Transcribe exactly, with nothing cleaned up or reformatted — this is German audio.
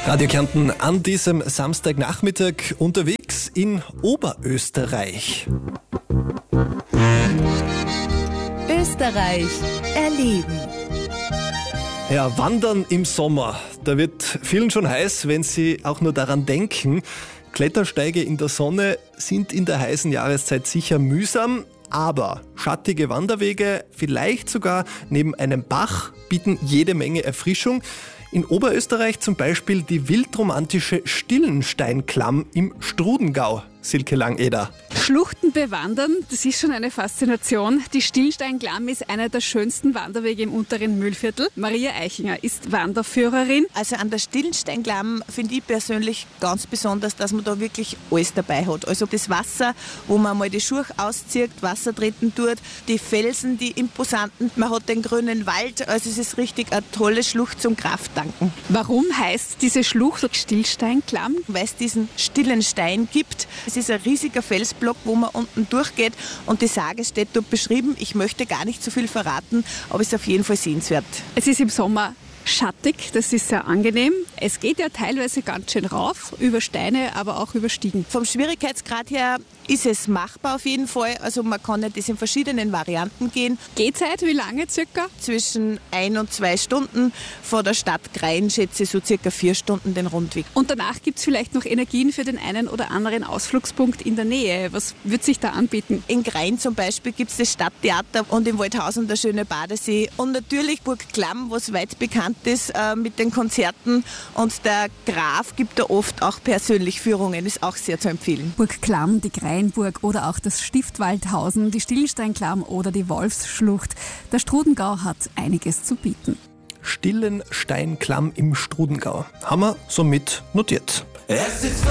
Radio Kärnten an diesem Samstagnachmittag unterwegs in Oberösterreich. Österreich erleben. Ja, Wandern im Sommer. Da wird vielen schon heiß, wenn sie auch nur daran denken. Klettersteige in der Sonne sind in der heißen Jahreszeit sicher mühsam, aber schattige Wanderwege, vielleicht sogar neben einem Bach, bieten jede Menge Erfrischung. In Oberösterreich zum Beispiel die wildromantische Stillensteinklamm im Strudengau. Silke Langeder. Schluchten bewandern, das ist schon eine Faszination. Die Stillensteinklamm ist einer der schönsten Wanderwege im unteren Mühlviertel. Maria Eichinger ist Wanderführerin. Also an der Stillensteinklamm finde ich persönlich ganz besonders, dass man da wirklich alles dabei hat. Also das Wasser, wo man mal die Schuhe auszieht, Wasser treten tut, die Felsen, die imposanten, man hat den grünen Wald. Also es ist richtig eine tolle Schlucht zum Krafttanken. Warum heißt diese Schlucht Stillensteinklamm? Weil es diesen stillen Stein gibt. Es ist ein riesiger Felsblock, wo man unten durchgeht und die Sage steht dort beschrieben. Ich möchte gar nicht so viel verraten, aber es ist auf jeden Fall sehenswert. Es ist im Sommer schattig, das ist sehr angenehm. Es geht ja teilweise ganz schön rauf, über Steine, aber auch über Stiegen. Vom Schwierigkeitsgrad her ist es machbar auf jeden Fall. Also man kann ja das in verschiedenen Varianten gehen. Gehzeit, wie lange circa? Zwischen ein und zwei Stunden. Von der Stadt Grein schätze ich so circa vier Stunden den Rundweg. Und danach gibt es vielleicht noch Energien für den einen oder anderen Ausflugspunkt in der Nähe. Was wird sich da anbieten? In Grein zum Beispiel gibt es das Stadttheater und in Waldhausen der schöne Badesee. Und natürlich Burg Klamm, was weit bekannt ist äh, mit den Konzerten. Und der Graf gibt da oft auch persönlich Führungen, ist auch sehr zu empfehlen. Burg Klamm, die Greinburg oder auch das Stift Waldhausen, die Stillensteinklamm oder die Wolfsschlucht. Der Strudengau hat einiges zu bieten. Stillensteinklamm im Strudengau. Haben wir somit notiert.